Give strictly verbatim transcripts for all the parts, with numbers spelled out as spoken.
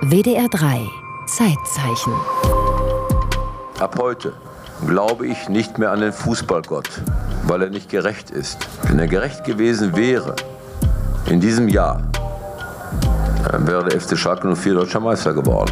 W D R drei Zeitzeichen. Ab heute glaube ich nicht mehr an den Fußballgott, weil er nicht gerecht ist. Wenn er gerecht gewesen wäre, in diesem Jahr, dann wäre der F C Schalke null vier deutscher Meister geworden.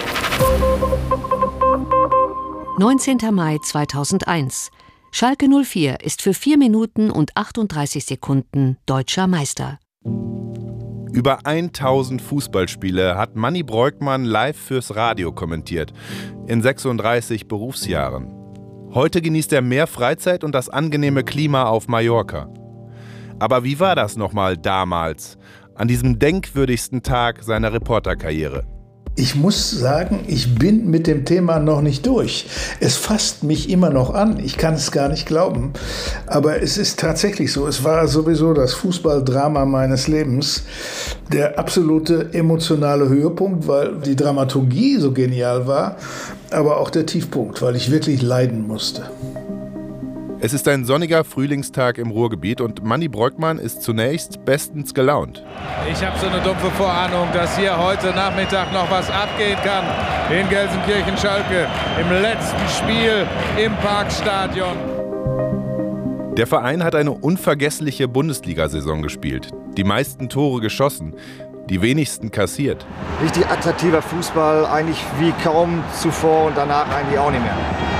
neunzehnter Mai zweitausendeins. Schalke null vier ist für vier Minuten und achtunddreißig Sekunden deutscher Meister. Über tausend Fußballspiele hat Manni Breukmann live fürs Radio kommentiert, in sechsunddreißig Berufsjahren. Heute genießt er mehr Freizeit und das angenehme Klima auf Mallorca. Aber wie war das nochmal damals, an diesem denkwürdigsten Tag seiner Reporterkarriere? Ich muss sagen, ich bin mit dem Thema noch nicht durch. Es fasst mich immer noch an. Ich kann es gar nicht glauben. Aber es ist tatsächlich so. Es war sowieso das Fußballdrama meines Lebens. Der absolute emotionale Höhepunkt, weil die Dramaturgie so genial war. Aber auch der Tiefpunkt, weil ich wirklich leiden musste. Es ist ein sonniger Frühlingstag im Ruhrgebiet und Manni Breukmann ist zunächst bestens gelaunt. Ich habe so eine dumpfe Vorahnung, dass hier heute Nachmittag noch was abgehen kann in Gelsenkirchen-Schalke im letzten Spiel im Parkstadion. Der Verein hat eine unvergessliche Bundesliga-Saison gespielt, die meisten Tore geschossen, die wenigsten kassiert. Richtig attraktiver Fußball, eigentlich wie kaum zuvor und danach eigentlich auch nicht mehr.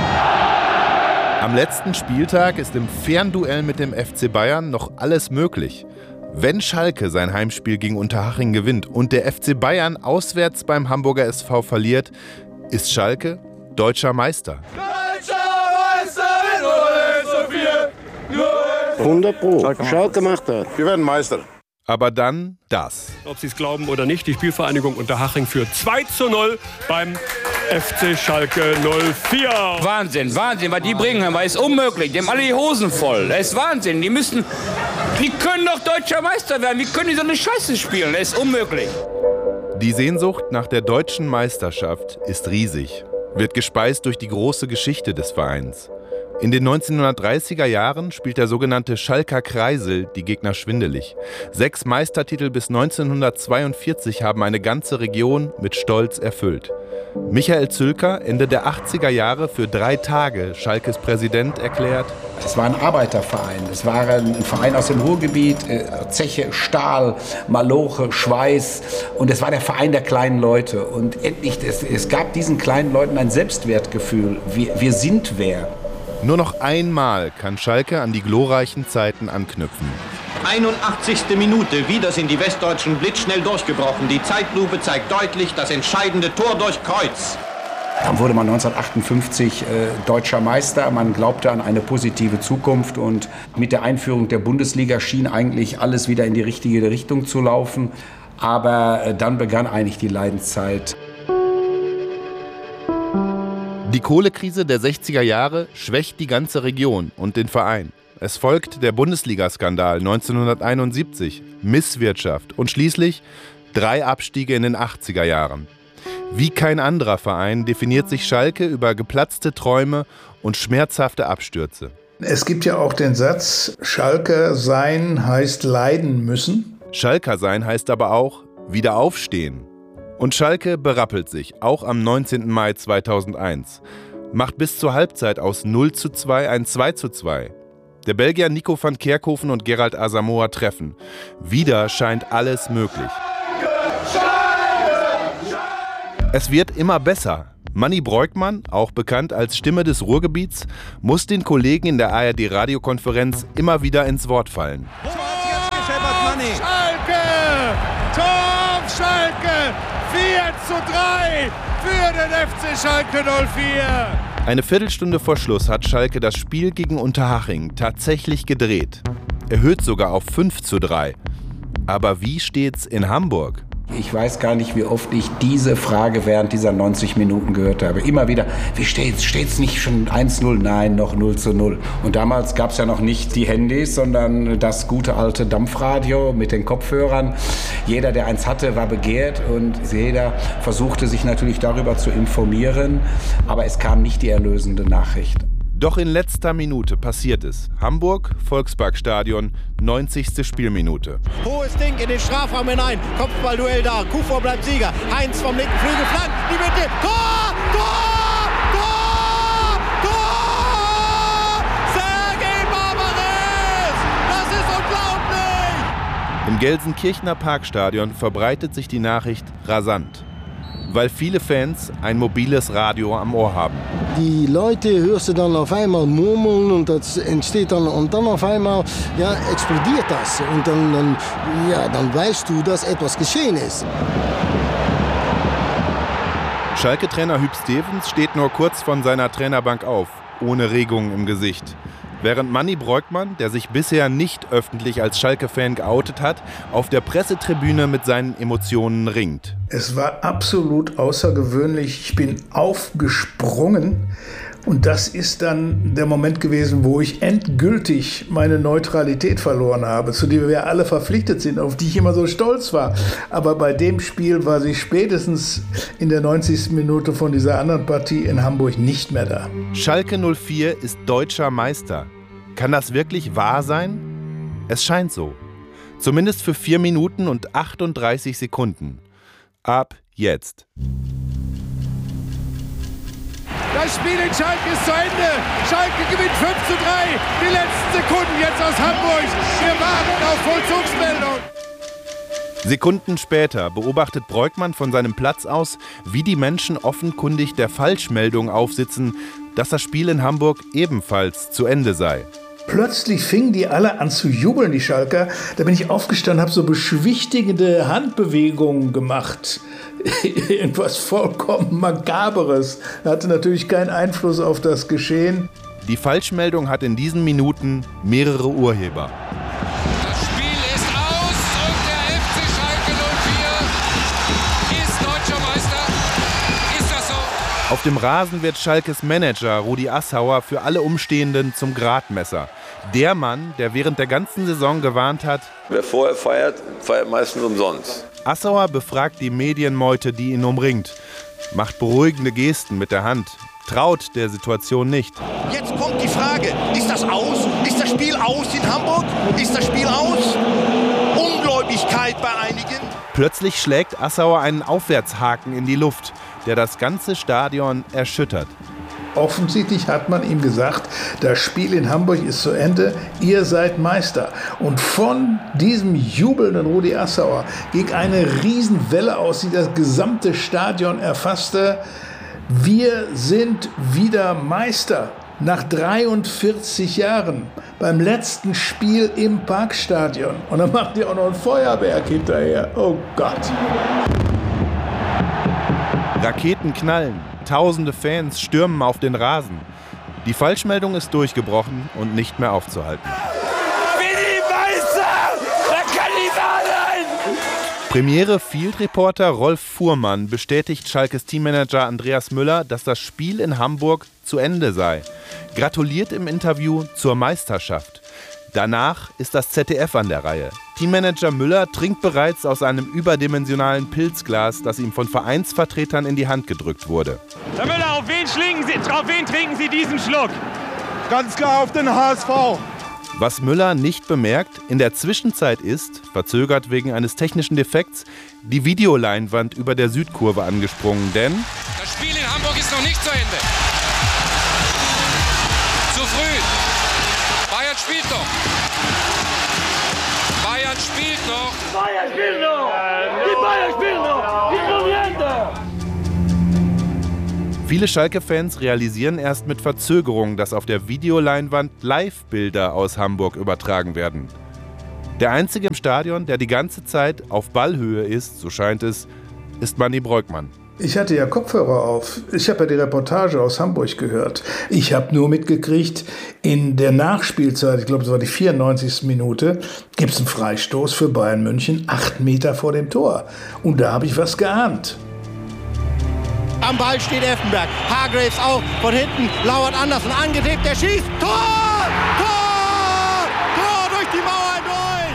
Am letzten Spieltag ist im Fernduell mit dem F C Bayern noch alles möglich. Wenn Schalke sein Heimspiel gegen Unterhaching gewinnt und der F C Bayern auswärts beim Hamburger S V verliert, ist Schalke deutscher Meister. Deutscher Meister in hundert Pro. Schalke macht das. Wir werden Meister. Aber dann das. Ob Sie es glauben oder nicht, die Spielvereinigung Unterhaching führt zwei zu null beim F C Schalke null vier. Wahnsinn, Wahnsinn, was die bringen, weil es unmöglich. Die haben alle die Hosen voll. Das ist Wahnsinn. Die müssen, die können doch deutscher Meister werden. Wie können die so eine Scheiße spielen? Das ist unmöglich. Die Sehnsucht nach der deutschen Meisterschaft ist riesig, wird gespeist durch die große Geschichte des Vereins. In den neunzehnhundertdreißiger Jahren spielt der sogenannte Schalker Kreisel die Gegner schwindelig. Sechs Meistertitel bis neunzehnhundertzweiundvierzig haben eine ganze Region mit Stolz erfüllt. Michael Zülker, Ende der achtziger Jahre, für drei Tage Schalkes Präsident, erklärt: Es war ein Arbeiterverein, es war ein Verein aus dem Ruhrgebiet, Zeche, Stahl, Maloche, Schweiß, und es war der Verein der kleinen Leute. Und endlich, es, es gab diesen kleinen Leuten ein Selbstwertgefühl, wir, wir sind wer. Nur noch einmal kann Schalke an die glorreichen Zeiten anknüpfen. einundachtzigste Minute, wieder sind die Westdeutschen blitzschnell durchgebrochen. Die Zeitlupe zeigt deutlich das entscheidende Tor durch Kreuz. Dann wurde man neunzehnhundertachtundfünfzig äh, deutscher Meister. Man glaubte an eine positive Zukunft und mit der Einführung der Bundesliga schien eigentlich alles wieder in die richtige Richtung zu laufen. Aber äh, dann begann eigentlich die Leidenszeit. Die Kohlekrise der sechziger Jahre schwächt die ganze Region und den Verein. Es folgt der Bundesliga-Skandal neunzehnhunderteinundsiebzig, Misswirtschaft und schließlich drei Abstiege in den achtziger Jahren. Wie kein anderer Verein definiert sich Schalke über geplatzte Träume und schmerzhafte Abstürze. Es gibt ja auch den Satz, Schalker sein heißt leiden müssen. Schalker sein heißt aber auch wieder aufstehen. Und Schalke berappelt sich, auch am neunzehnten Mai zweitausendeins. Macht bis zur Halbzeit aus null zu zwei ein zwei zu zwei. Der Belgier Nico van Kerkhoven und Gerald Asamoah treffen. Wieder scheint alles möglich. Es wird immer besser. Manni Breukmann, auch bekannt als Stimme des Ruhrgebiets, muss den Kollegen in der A R D-Radiokonferenz immer wieder ins Wort fallen. Schalke! Tor auf Schalke! vier zu drei für den F C Schalke null vier. Eine Viertelstunde vor Schluss hat Schalke das Spiel gegen Unterhaching tatsächlich gedreht. Erhöht sogar auf fünf zu drei. Aber wie steht's in Hamburg? Ich weiß gar nicht, wie oft ich diese Frage während dieser neunzig Minuten gehört habe. Immer wieder, wie steht's? Steht's nicht schon eins null? Nein, noch null zu null. Und damals gab es ja noch nicht die Handys, sondern das gute alte Dampfradio mit den Kopfhörern. Jeder, der eins hatte, war begehrt und jeder versuchte sich natürlich darüber zu informieren. Aber es kam nicht die erlösende Nachricht. Doch in letzter Minute passiert es. Hamburg, Volksparkstadion, neunzigste Spielminute. Hohes Ding in den Strafraum hinein. Kopfballduell da. Kufur bleibt Sieger. Heinz vom linken Flügel flankt. Die Mitte. Tor! Tor! Tor! Tor! Sergej Barbares! Das ist unglaublich! Im Gelsenkirchener Parkstadion verbreitet sich die Nachricht rasant, weil viele Fans ein mobiles Radio am Ohr haben. Die Leute hörst du dann auf einmal murmeln und das entsteht dann und dann auf einmal ja, explodiert das und dann, dann, ja, dann weißt du, dass etwas geschehen ist. Schalke-Trainer Huub Stevens steht nur kurz von seiner Trainerbank auf, ohne Regung im Gesicht. Während Manni Breukmann, der sich bisher nicht öffentlich als Schalke-Fan geoutet hat, auf der Pressetribüne mit seinen Emotionen ringt. Es war absolut außergewöhnlich. Ich bin aufgesprungen. Und das ist dann der Moment gewesen, wo ich endgültig meine Neutralität verloren habe, zu der wir alle verpflichtet sind, auf die ich immer so stolz war. Aber bei dem Spiel war sie spätestens in der neunzigsten Minute von dieser anderen Partie in Hamburg nicht mehr da. Schalke null vier ist deutscher Meister. Kann das wirklich wahr sein? Es scheint so. Zumindest für vier Minuten und achtunddreißig Sekunden. Ab jetzt. Das Spiel in Schalke ist zu Ende. Schalke gewinnt fünf zu drei. Die letzten Sekunden jetzt aus Hamburg. Wir warten auf Vollzugsmeldung. Sekunden später beobachtet Breukmann von seinem Platz aus, wie die Menschen offenkundig der Falschmeldung aufsitzen, dass das Spiel in Hamburg ebenfalls zu Ende sei. Plötzlich fingen die alle an zu jubeln, die Schalker. Da bin ich aufgestanden, habe so beschwichtigende Handbewegungen gemacht. Irgendwas vollkommen Makaberes. Hatte natürlich keinen Einfluss auf das Geschehen. Die Falschmeldung hat in diesen Minuten mehrere Urheber. Das Spiel ist aus und der F C Schalke null vier ist deutscher Meister. Ist das so? Auf dem Rasen wird Schalkes Manager Rudi Assauer für alle Umstehenden zum Gradmesser. Der Mann, der während der ganzen Saison gewarnt hat: Wer vorher feiert, feiert meistens umsonst. Assauer befragt die Medienmeute, die ihn umringt, macht beruhigende Gesten mit der Hand, traut der Situation nicht. Jetzt kommt die Frage, ist das aus? Ist das Spiel aus in Hamburg? Ist das Spiel aus? Ungläubigkeit bei einigen. Plötzlich schlägt Assauer einen Aufwärtshaken in die Luft, der das ganze Stadion erschüttert. Offensichtlich hat man ihm gesagt, das Spiel in Hamburg ist zu Ende, ihr seid Meister. Und von diesem jubelnden Rudi Assauer ging eine Riesenwelle aus, die das gesamte Stadion erfasste. Wir sind wieder Meister. Nach dreiundvierzig Jahren, beim letzten Spiel im Parkstadion. Und dann macht ihr auch noch ein Feuerwerk hinterher. Oh Gott. Raketen knallen, tausende Fans stürmen auf den Rasen. Die Falschmeldung ist durchgebrochen und nicht mehr aufzuhalten. Willi Meister! Das kann nicht wahr sein! Premiere Field Reporter Rolf Fuhrmann bestätigt Schalkes Teammanager Andreas Müller, dass das Spiel in Hamburg zu Ende sei. Gratuliert im Interview zur Meisterschaft. Danach ist das Z D F an der Reihe. Teammanager Müller trinkt bereits aus einem überdimensionalen Pilzglas, das ihm von Vereinsvertretern in die Hand gedrückt wurde. Herr Müller, auf wen, Sie, auf wen trinken Sie diesen Schluck? Ganz klar auf den H S V. Was Müller nicht bemerkt, in der Zwischenzeit ist, verzögert wegen eines technischen Defekts, die Videoleinwand über der Südkurve angesprungen, denn das Spiel in Hamburg ist noch nicht zu Ende. Zu früh. Bayern spielt noch. Bayern spielt noch. Bayern spielt noch. Die Bayern spielen noch. Die Proviente. Viele Schalke-Fans realisieren erst mit Verzögerung, dass auf der Videoleinwand Live-Bilder aus Hamburg übertragen werden. Der einzige im Stadion, der die ganze Zeit auf Ballhöhe ist, so scheint es, ist Manni Breukmann. Ich hatte ja Kopfhörer auf. Ich habe ja die Reportage aus Hamburg gehört. Ich habe nur mitgekriegt, in der Nachspielzeit, ich glaube, es war die vierundneunzigste Minute, gibt es einen Freistoß für Bayern München, acht Meter vor dem Tor. Und da habe ich was geahnt. Am Ball steht Effenberg. Hargreaves auch von hinten. Lauert Andersen angedreht. Der schießt. Tor! Tor! Tor durch die Mauer durch!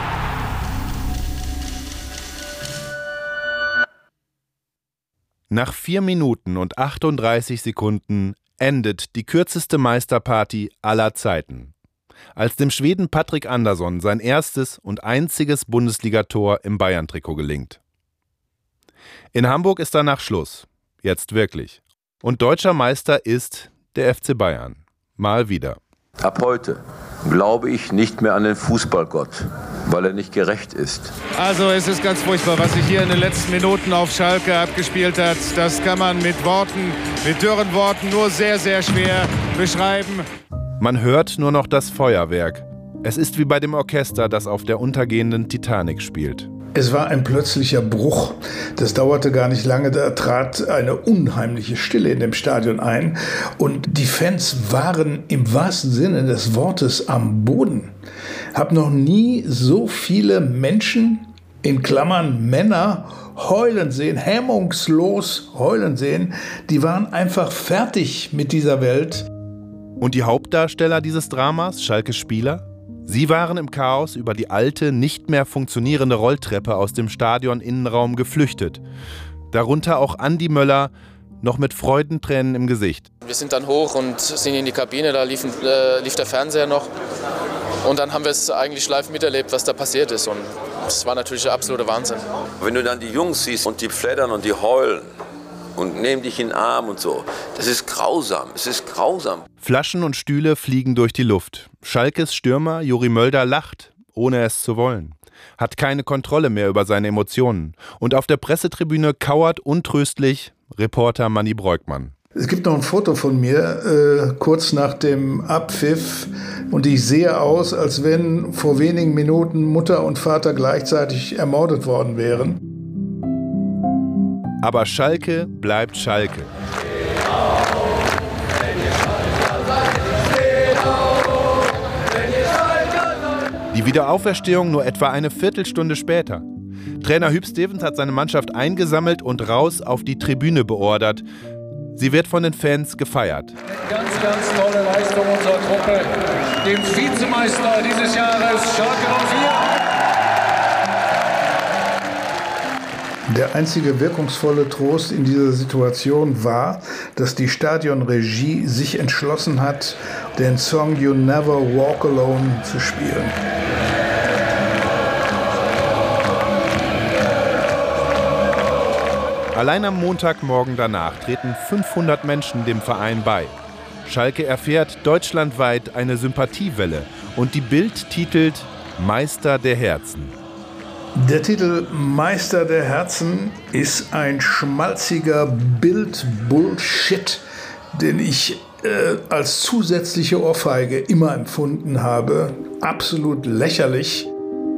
Nach vier Minuten und achtunddreißig Sekunden endet die kürzeste Meisterparty aller Zeiten, als dem Schweden Patrik Andersson sein erstes und einziges Bundesligator im Bayern-Trikot gelingt. In Hamburg ist danach Schluss, jetzt wirklich. Und deutscher Meister ist der F C Bayern. Mal wieder. Ab heute glaube ich nicht mehr an den Fußballgott, weil er nicht gerecht ist. Also es ist ganz furchtbar, was sich hier in den letzten Minuten auf Schalke abgespielt hat. Das kann man mit Worten, mit dürren Worten nur sehr, sehr schwer beschreiben. Man hört nur noch das Feuerwerk. Es ist wie bei dem Orchester, das auf der untergehenden Titanic spielt. Es war ein plötzlicher Bruch. Das dauerte gar nicht lange, da trat eine unheimliche Stille in dem Stadion ein. Und die Fans waren im wahrsten Sinne des Wortes am Boden. Hab noch nie so viele Menschen, in Klammern Männer, heulen sehen, hemmungslos heulen sehen. Die waren einfach fertig mit dieser Welt. Und die Hauptdarsteller dieses Dramas, Schalkes Spieler? Sie waren im Chaos über die alte, nicht mehr funktionierende Rolltreppe aus dem Stadion-Innenraum geflüchtet. Darunter auch Andi Möller, noch mit Freudentränen im Gesicht. Wir sind dann hoch und sind in die Kabine, da lief, äh, lief der Fernseher noch. Und dann haben wir es eigentlich live miterlebt, was da passiert ist. Und das war natürlich der absolute Wahnsinn. Wenn du dann die Jungs siehst und die flattern und die heulen und nehmen dich in den Arm und so, das ist grausam, es ist grausam. Flaschen und Stühle fliegen durch die Luft. Schalkes Stürmer Juri Mölder lacht, ohne es zu wollen. Hat keine Kontrolle mehr über seine Emotionen. Und auf der Pressetribüne kauert untröstlich Reporter Manni Breukmann. Es gibt noch ein Foto von mir, äh, kurz nach dem Abpfiff. Und ich sehe aus, als wenn vor wenigen Minuten Mutter und Vater gleichzeitig ermordet worden wären. Aber Schalke bleibt Schalke. Die Wiederauferstehung nur etwa eine Viertelstunde später. Trainer Huub Stevens hat seine Mannschaft eingesammelt und raus auf die Tribüne beordert. Sie wird von den Fans gefeiert. Ganz, ganz tolle Leistung unserer Truppe, dem Vizemeister dieses Jahres, Schalke null vier. Der einzige wirkungsvolle Trost in dieser Situation war, dass die Stadionregie sich entschlossen hat, den Song You Never Walk Alone zu spielen. Allein am Montagmorgen danach treten fünfhundert Menschen dem Verein bei. Schalke erfährt deutschlandweit eine Sympathiewelle und die Bild titelt Meister der Herzen. Der Titel Meister der Herzen ist ein schmalziger Bild-Bullshit, den ich äh, als zusätzliche Ohrfeige immer empfunden habe. Absolut lächerlich.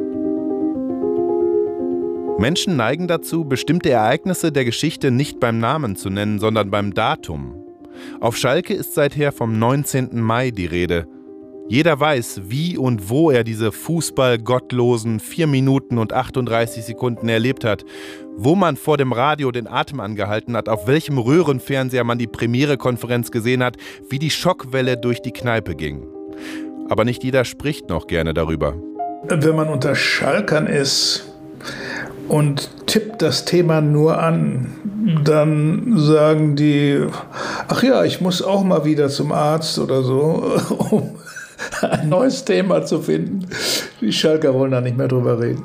Menschen neigen dazu, bestimmte Ereignisse der Geschichte nicht beim Namen zu nennen, sondern beim Datum. Auf Schalke ist seither vom neunzehnten Mai die Rede. Jeder weiß, wie und wo er diese fußballgottlosen vier Minuten und achtunddreißig Sekunden erlebt hat, wo man vor dem Radio den Atem angehalten hat, auf welchem Röhrenfernseher man die Premiere-Konferenz gesehen hat, wie die Schockwelle durch die Kneipe ging. Aber nicht jeder spricht noch gerne darüber. Wenn man unter Schalkern ist und tippt das Thema nur an, dann sagen die, ach ja, ich muss auch mal wieder zum Arzt oder so, um ein neues Thema zu finden. Die Schalker wollen da nicht mehr drüber reden.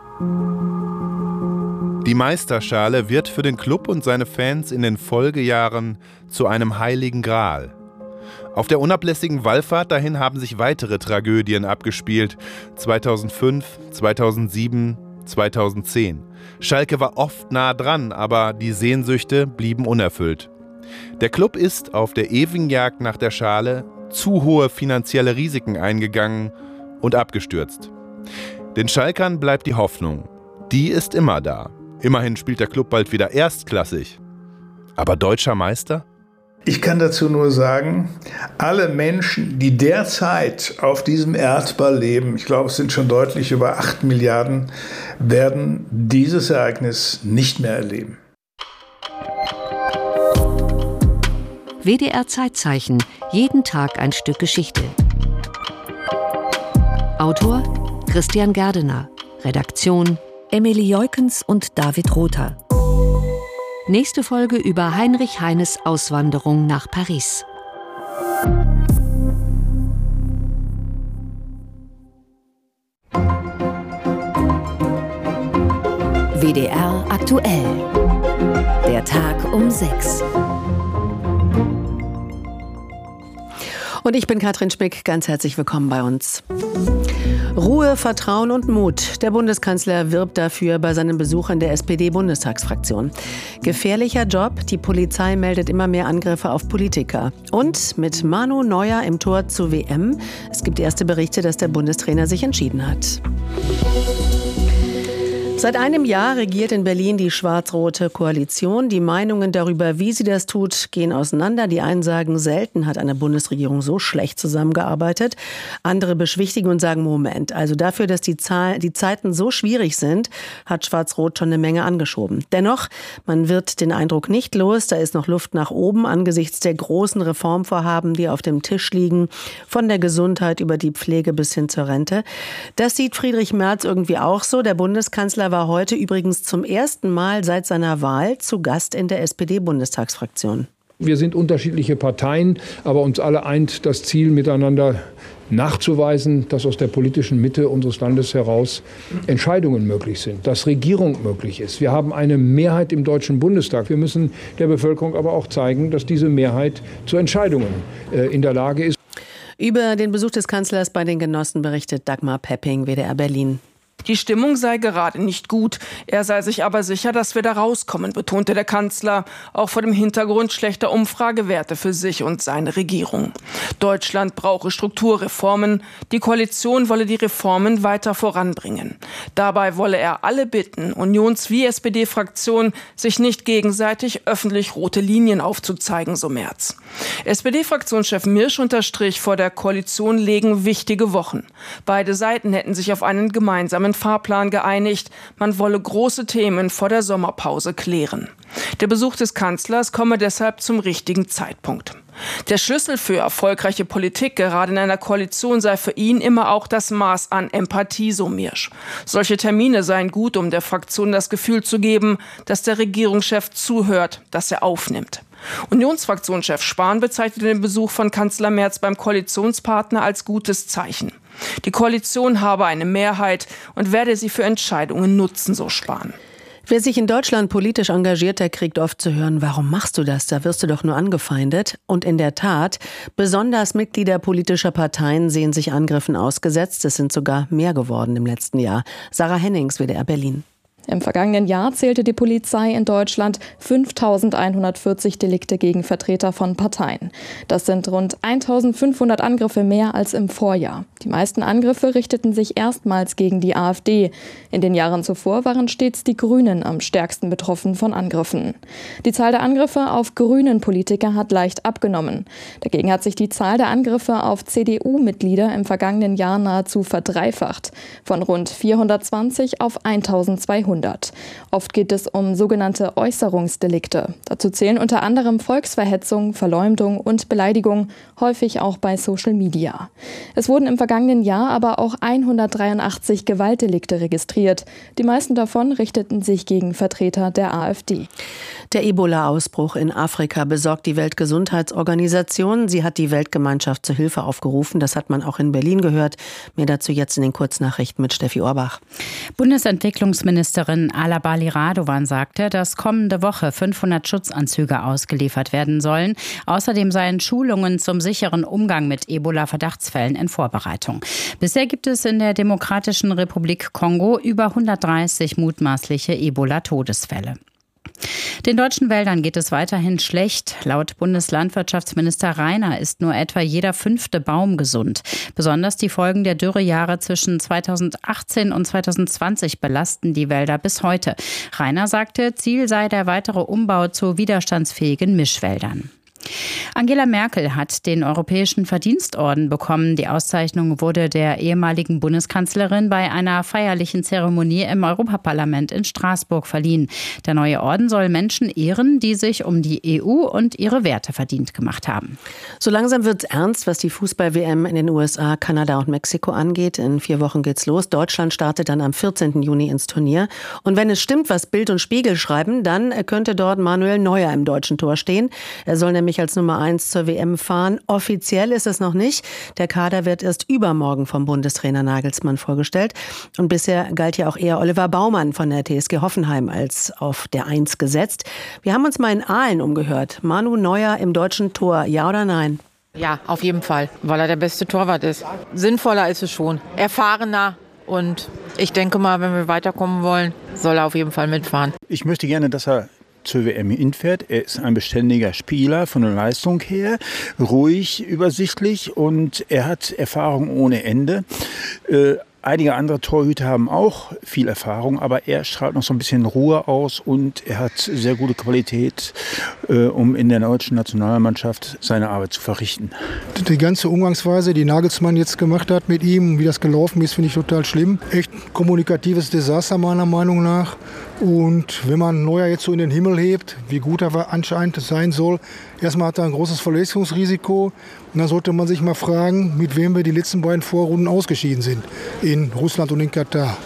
Die Meisterschale wird für den Club und seine Fans in den Folgejahren zu einem heiligen Gral. Auf der unablässigen Wallfahrt dahin haben sich weitere Tragödien abgespielt. zweitausendfünf, zweitausendsieben, zweitausendzehn. Schalke war oft nah dran, aber die Sehnsüchte blieben unerfüllt. Der Club ist auf der ewigen Jagd nach der Schale zu hohe finanzielle Risiken eingegangen und abgestürzt. Den Schalkern bleibt die Hoffnung. Die ist immer da. Immerhin spielt der Club bald wieder erstklassig. Aber deutscher Meister? Ich kann dazu nur sagen, alle Menschen, die derzeit auf diesem Erdball leben, ich glaube, es sind schon deutlich über acht Milliarden, werden dieses Ereignis nicht mehr erleben. W D R Zeitzeichen, jeden Tag ein Stück Geschichte. Autor Christian Gerdener, Redaktion Emilie Jeukens und David Rother. Nächste Folge über Heinrich Heines Auswanderung nach Paris. W D R aktuell. Der Tag um sechs. Und ich bin Katrin Schmick, ganz herzlich willkommen bei uns. Ruhe, Vertrauen und Mut. Der Bundeskanzler wirbt dafür bei seinem Besuch in der S P D-Bundestagsfraktion. Gefährlicher Job, die Polizei meldet immer mehr Angriffe auf Politiker. Und mit Manu Neuer im Tor zur W M. Es gibt erste Berichte, dass der Bundestrainer sich entschieden hat. Seit einem Jahr regiert in Berlin die schwarz-rote Koalition. Die Meinungen darüber, wie sie das tut, gehen auseinander. Die einen sagen, selten hat eine Bundesregierung so schlecht zusammengearbeitet. Andere beschwichtigen und sagen, Moment, also dafür, dass die, Zahl, die Zeiten so schwierig sind, hat Schwarz-Rot schon eine Menge angeschoben. Dennoch, man wird den Eindruck nicht los, da ist noch Luft nach oben angesichts der großen Reformvorhaben, die auf dem Tisch liegen, von der Gesundheit über die Pflege bis hin zur Rente. Das sieht Friedrich Merz irgendwie auch so. Der Bundeskanzler war heute übrigens zum ersten Mal seit seiner Wahl zu Gast in der S P D-Bundestagsfraktion. Wir sind unterschiedliche Parteien, aber uns alle eint das Ziel, miteinander nachzuweisen, dass aus der politischen Mitte unseres Landes heraus Entscheidungen möglich sind, dass Regierung möglich ist. Wir haben eine Mehrheit im Deutschen Bundestag. Wir müssen der Bevölkerung aber auch zeigen, dass diese Mehrheit zu Entscheidungen äh, in der Lage ist. Über den Besuch des Kanzlers bei den Genossen berichtet Dagmar Pepping, W D R Berlin. Die Stimmung sei gerade nicht gut. Er sei sich aber sicher, dass wir da rauskommen, betonte der Kanzler, auch vor dem Hintergrund schlechter Umfragewerte für sich und seine Regierung. Deutschland brauche Strukturreformen. Die Koalition wolle die Reformen weiter voranbringen. Dabei wolle er alle bitten, Unions- wie S P D-Fraktion, sich nicht gegenseitig öffentlich rote Linien aufzuzeigen, so Merz. S P D-Fraktionschef Mirsch unterstrich, vor der Koalition legen wichtige Wochen. Beide Seiten hätten sich auf einen gemeinsamen Fahrplan geeinigt. Man wolle große Themen vor der Sommerpause klären. Der Besuch des Kanzlers komme deshalb zum richtigen Zeitpunkt. Der Schlüssel für erfolgreiche Politik, gerade in einer Koalition, sei für ihn immer auch das Maß an Empathie, so Mirsch. Solche Termine seien gut, um der Fraktion das Gefühl zu geben, dass der Regierungschef zuhört, dass er aufnimmt. Unionsfraktionschef Spahn bezeichnete den Besuch von Kanzler Merz beim Koalitionspartner als gutes Zeichen. Die Koalition habe eine Mehrheit und werde sie für Entscheidungen nutzen, so Spahn. Wer sich in Deutschland politisch engagiert, der kriegt oft zu hören, warum machst du das? Da wirst du doch nur angefeindet. Und in der Tat, besonders Mitglieder politischer Parteien sehen sich Angriffen ausgesetzt. Es sind sogar mehr geworden im letzten Jahr. Sarah Hennings, W D R Berlin. Im vergangenen Jahr zählte die Polizei in Deutschland fünftausendeinhundertvierzig Delikte gegen Vertreter von Parteien. Das sind rund eintausendfünfhundert Angriffe mehr als im Vorjahr. Die meisten Angriffe richteten sich erstmals gegen die AfD. In den Jahren zuvor waren stets die Grünen am stärksten betroffen von Angriffen. Die Zahl der Angriffe auf grünen Politiker hat leicht abgenommen. Dagegen hat sich die Zahl der Angriffe auf C D U-Mitglieder im vergangenen Jahr nahezu verdreifacht. Von rund vierhundertzwanzig auf eintausendzweihundert. Oft geht es um sogenannte Äußerungsdelikte. Dazu zählen unter anderem Volksverhetzung, Verleumdung und Beleidigung, häufig auch bei Social Media. Es wurden im vergangenen Jahr aber auch hundertdreiundachtzig Gewaltdelikte registriert. Die meisten davon richteten sich gegen Vertreter der AfD. Der Ebola-Ausbruch in Afrika besorgt die Weltgesundheitsorganisation. Sie hat die Weltgemeinschaft zur Hilfe aufgerufen. Das hat man auch in Berlin gehört. Mehr dazu jetzt in den Kurznachrichten mit Steffi Orbach. Bundesentwicklungsministerin Alabali Radovan sagte, dass kommende Woche fünfhundert Schutzanzüge ausgeliefert werden sollen. Außerdem seien Schulungen zum sicheren Umgang mit Ebola-Verdachtsfällen in Vorbereitung. Bisher gibt es in der Demokratischen Republik Kongo über hundertdreißig mutmaßliche Ebola-Todesfälle. Den deutschen Wäldern geht es weiterhin schlecht. Laut Bundeslandwirtschaftsminister Rainer ist nur etwa jeder fünfte Baum gesund. Besonders die Folgen der Dürrejahre zwischen zweitausendachtzehn und zweitausendzwanzig belasten die Wälder bis heute. Rainer sagte, Ziel sei der weitere Umbau zu widerstandsfähigen Mischwäldern. Angela Merkel hat den Europäischen Verdienstorden bekommen. Die Auszeichnung wurde der ehemaligen Bundeskanzlerin bei einer feierlichen Zeremonie im Europaparlament in Straßburg verliehen. Der neue Orden soll Menschen ehren, die sich um die E U und ihre Werte verdient gemacht haben. So langsam wird's ernst, was die Fußball-W M in den U S A, Kanada und Mexiko angeht. In vier Wochen geht's los. Deutschland startet dann am vierzehnten Juni ins Turnier. Und wenn es stimmt, was Bild und Spiegel schreiben, dann könnte dort Manuel Neuer im deutschen Tor stehen. Er soll nämlich nämlich als Nummer eins zur W M fahren. Offiziell ist es noch nicht. Der Kader wird erst übermorgen vom Bundestrainer Nagelsmann vorgestellt. Und bisher galt ja auch eher Oliver Baumann von der T S G Hoffenheim als auf der Eins gesetzt. Wir haben uns mal in Aalen umgehört. Manu Neuer im deutschen Tor, ja oder nein? Ja, auf jeden Fall, weil er der beste Torwart ist. Sinnvoller ist es schon, erfahrener. Und ich denke mal, wenn wir weiterkommen wollen, soll er auf jeden Fall mitfahren. Ich möchte gerne, dass er zur W M hinfährt. Er ist ein beständiger Spieler von der Leistung her, ruhig, übersichtlich und er hat Erfahrung ohne Ende. Äh, Einige andere Torhüter haben auch viel Erfahrung, aber er strahlt noch so ein bisschen Ruhe aus und er hat sehr gute Qualität, äh, um in der deutschen Nationalmannschaft seine Arbeit zu verrichten. Die ganze Umgangsweise, die Nagelsmann jetzt gemacht hat mit ihm, wie das gelaufen ist, finde ich total schlimm. Echt kommunikatives Desaster meiner Meinung nach. Und wenn man Neuer jetzt so in den Himmel hebt, wie gut er anscheinend sein soll, erstmal hat er ein großes Verletzungsrisiko. Und dann sollte man sich mal fragen, mit wem wir die letzten beiden Vorrunden ausgeschieden sind. In Russland und in Katar.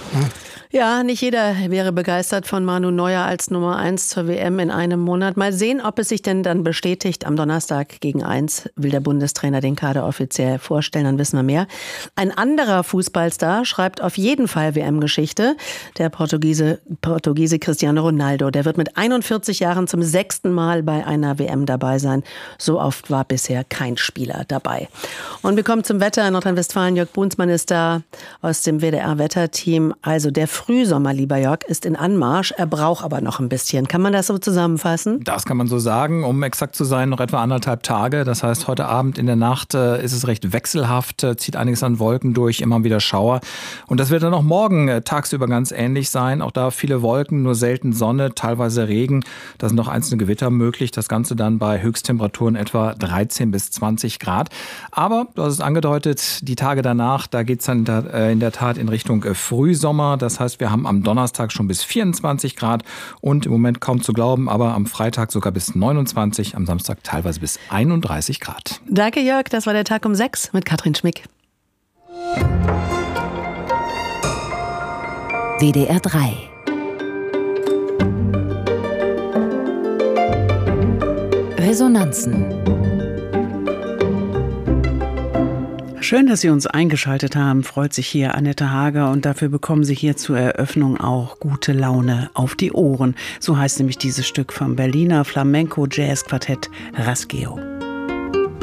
Ja, nicht jeder wäre begeistert von Manu Neuer als Nummer eins zur W M in einem Monat. Mal sehen, ob es sich denn dann bestätigt. Am Donnerstag gegen eins will der Bundestrainer den Kader offiziell vorstellen, dann wissen wir mehr. Ein anderer Fußballstar schreibt auf jeden Fall W M-Geschichte. Der Portugiese, Portugiese Cristiano Ronaldo. Der wird mit einundvierzig Jahren zum sechsten Mal bei einer W M dabei sein. So oft war bisher kein Spieler dabei. Und wir kommen zum Wetter. In Nordrhein-Westfalen, Jörg Brunsmann ist da aus dem W D R-Wetterteam. Also der Frühsommer, lieber Jörg, ist in Anmarsch. Er braucht aber noch ein bisschen. Kann man das so zusammenfassen? Das kann man so sagen. Um exakt zu sein, noch etwa anderthalb Tage. Das heißt, heute Abend in der Nacht äh, ist es recht wechselhaft, äh, zieht einiges an Wolken durch, immer wieder Schauer. Und das wird dann auch morgen äh, tagsüber ganz ähnlich sein. Auch da viele Wolken, nur selten Sonne, teilweise Regen. Da sind noch einzelne Gewitter möglich. Das Ganze dann bei Höchsttemperaturen etwa dreizehn bis zwanzig Grad. Aber, du hast es angedeutet, die Tage danach, da geht es dann äh, in der Tat in Richtung äh, Frühsommer. Das heißt, wir haben am Donnerstag schon bis vierundzwanzig Grad und im Moment kaum zu glauben, aber am Freitag sogar bis neunundzwanzig, am Samstag teilweise bis einunddreißig Grad. Danke, Jörg. Das war der Tag um sechs mit Katrin Schmick. W D R drei. Resonanzen. Schön, dass Sie uns eingeschaltet haben, freut sich hier Annette Hager und dafür bekommen Sie hier zur Eröffnung auch gute Laune auf die Ohren. So heißt nämlich dieses Stück vom Berliner Flamenco-Jazz-Quartett Rasgeo.